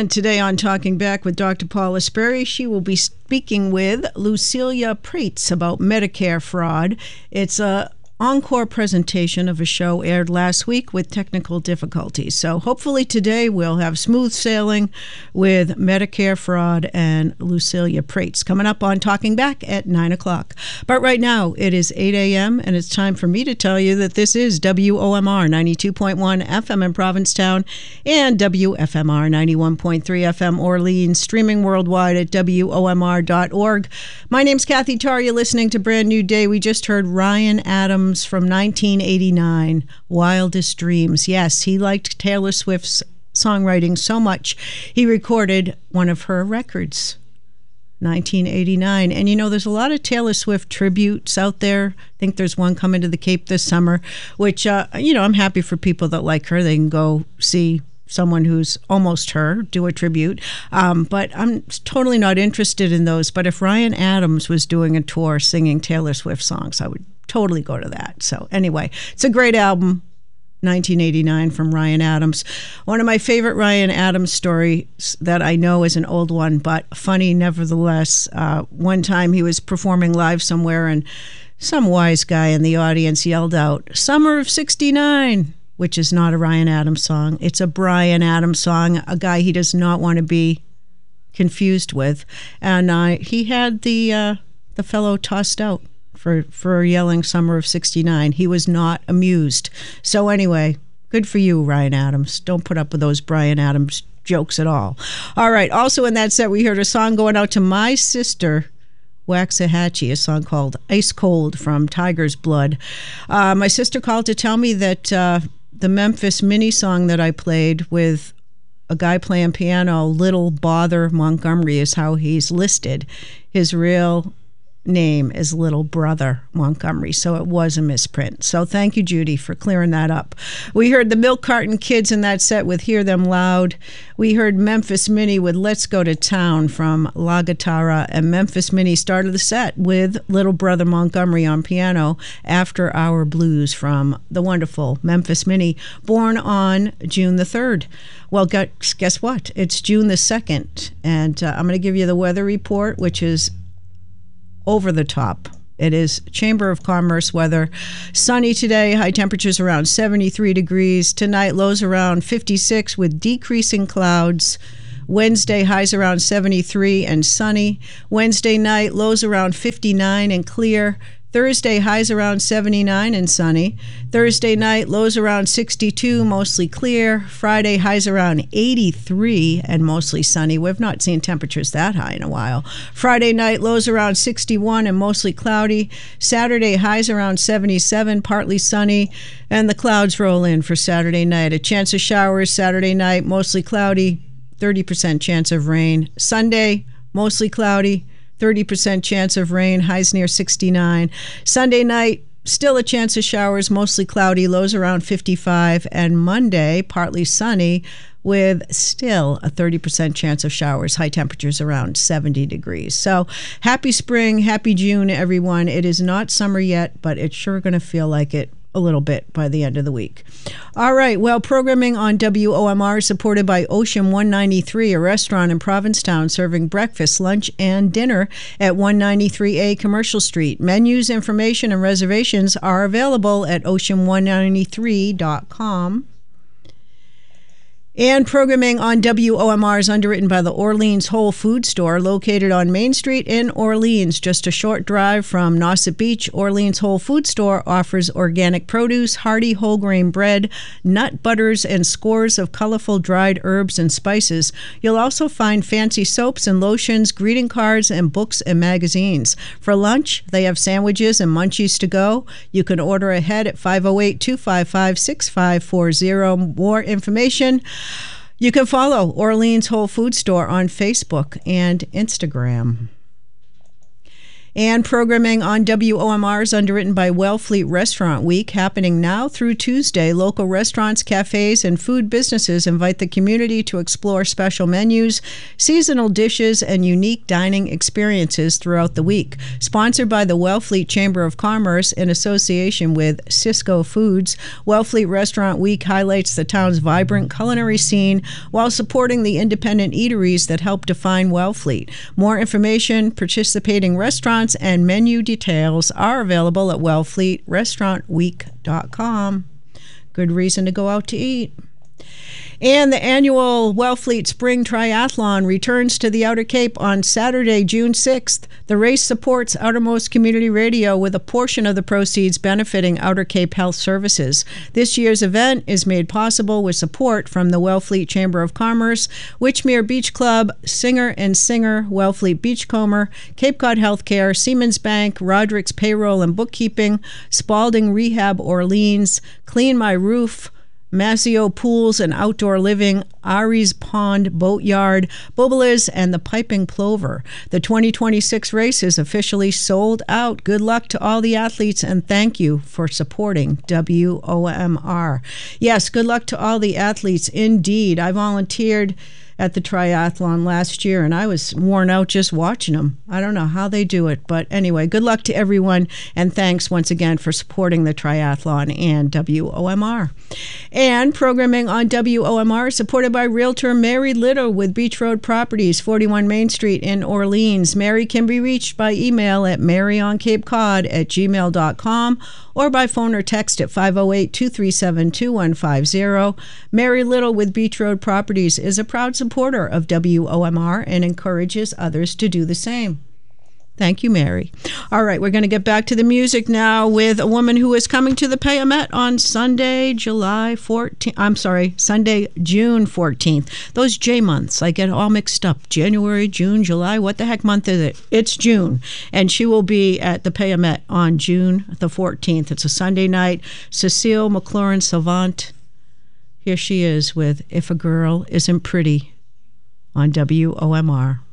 And today on Talking Back with Dr. Paula Sperry, she will be speaking with Lucilia Prates about Medicare fraud. It's a encore presentation of a show aired last week with technical difficulties. So hopefully today we'll have smooth sailing with Medicare fraud and Lucilia Prates coming up on Talking Back at 9 o'clock. But right now it is 8 a.m. and it's time for me to tell you that this is WOMR 92.1 FM in Provincetown and WFMR 91.3 FM Orleans, streaming worldwide at WOMR.org. My name's Kathy Tarr. You're listening to Brand New Day. We just heard Ryan Adams from 1989, Wildest Dreams. Yes, he liked Taylor Swift's songwriting so much, he recorded one of her records, 1989. And you know, there's a lot of Taylor Swift tributes out there. I think there's one coming to the Cape this summer, which, I'm happy for people that like her. They can go see someone who's almost her do a tribute, but I'm totally not interested in those. But if Ryan Adams was doing a tour singing Taylor Swift songs, I would totally go to that. So anyway, it's a great album, 1989 from Ryan Adams. One of my favorite Ryan Adams stories that I know is an old one, but funny nevertheless. One time he was performing live somewhere and some wise guy in the audience yelled out, "Summer of '69." Which is not a Ryan Adams song. It's a Bryan Adams song, a guy he does not want to be confused with. And he had the fellow tossed out for yelling Summer of '69. He was not amused. So anyway, good for you, Ryan Adams. Don't put up with those Bryan Adams jokes at all. All right, also in that set, we heard a song going out to my sister, Waxahachie, a song called Ice Cold from Tiger's Blood. My sister called to tell me that the Memphis Mini song that I played with a guy playing piano, Little Bother Montgomery, is how he's listed. His real name is Little Brother Montgomery, so it was a misprint. So thank you, Judy, for clearing that up. We heard the Milk Carton Kids in that set with Hear Them Loud. We heard Memphis Mini with Let's Go to Town from La Guitarra, and Memphis Mini started the set with Little Brother Montgomery on piano, After Hour Blues from the wonderful Memphis Mini, born on June the 3rd. Well, guess what? It's June the 2nd, and I'm going to give you the weather report, which is over the top. It is Chamber of Commerce weather. Sunny today, high temperatures around 73 degrees. Tonight, lows around 56 with decreasing clouds. Wednesday, highs around 73 and sunny. Wednesday night, lows around 59 and clear. Thursday, highs around 79 and sunny. Thursday night, lows around 62, mostly clear. Friday, highs around 83 and mostly sunny. We've not seen temperatures that high in a while. Friday night, lows around 61 and mostly cloudy. Saturday, highs around 77, partly sunny. And the clouds roll in for Saturday night. A chance of showers Saturday night, mostly cloudy. 30% chance of rain. Sunday, mostly cloudy. 30% chance of rain, highs near 69. Sunday night, still a chance of showers, mostly cloudy, lows around 55. And Monday, partly sunny with still a 30% chance of showers, high temperatures around 70 degrees. So happy spring, happy June, everyone. It is not summer yet, but it's sure going to feel like it a little bit by the end of the week. All right, well, programming on WOMR is supported by Ocean 193, a restaurant in Provincetown serving breakfast, lunch, and dinner at 193A Commercial Street. Menus, information, and reservations are available at ocean193.com. And programming on WOMR is underwritten by the Orleans Whole Food Store, located on Main Street in Orleans, just a short drive from Nauset Beach. Orleans Whole Food Store offers organic produce, hearty whole grain bread, nut butters, and scores of colorful dried herbs and spices. You'll also find fancy soaps and lotions, greeting cards, and books and magazines. For lunch, they have sandwiches and munchies to go. You can order ahead at 508-255-6540. More information, you can follow Orleans Whole Food Store on Facebook and Instagram. And programming on WOMR is underwritten by Wellfleet Restaurant Week, happening now through Tuesday. Local restaurants, cafes, and food businesses invite the community to explore special menus, seasonal dishes, and unique dining experiences throughout the week. Sponsored by the Wellfleet Chamber of Commerce in association with Cisco Foods, Wellfleet Restaurant Week highlights the town's vibrant culinary scene while supporting the independent eateries that help define Wellfleet. More information, participating restaurants, and menu details are available at wellfleetrestaurantweek.com. Good reason to go out to eat. And the annual Wellfleet Spring Triathlon returns to the Outer Cape on Saturday, June 6th. The race supports Outermost Community Radio with a portion of the proceeds benefiting Outer Cape Health Services. This year's event is made possible with support from the Wellfleet Chamber of Commerce, Witchmere Beach Club, Singer & Singer, Wellfleet Beachcomber, Cape Cod Healthcare, Siemens Bank, Roderick's Payroll and Bookkeeping, Spalding Rehab Orleans, Clean My Roof, Masio Pools and Outdoor Living, Ari's Pond Boatyard, Bobolas, and the Piping Plover. The 2026 race is officially sold out. Good luck to all the athletes, and thank you for supporting WOMR. Yes, good luck to all the athletes, indeed. I volunteered at the triathlon last year, and I was worn out just watching them. I don't know how they do it, but anyway, good luck to everyone, and thanks once again for supporting the triathlon and WOMR. And programming on WOMR is supported by Realtor Mary Little with Beach Road Properties, 41 Main Street in Orleans. Mary can be reached by email at maryonCapeCod@gmail.com or by phone or text at 508-237-2150. Mary Little with Beach Road Properties is a proud supporter of WOMR and encourages others to do the same. Thank you, Mary. All right, we're going to get back to the music now with a woman who is coming to the Payomet on Sunday, June 14th. Those J months, I get all mixed up. January, June, July, what the heck month is it? It's June. And she will be at the Payomet on June the 14th. It's a Sunday night. Cecile McLaurin Savant. Here she is with If a Girl Isn't Pretty on WOMR.